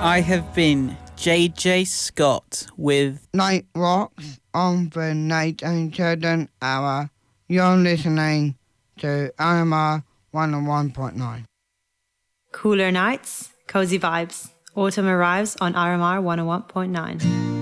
I have been JJ Scott with Night Rocks on the Night and Children Hour. You're listening to RMR 101.9. Cooler nights, cozy vibes. Autumn arrives on RMR 101.9.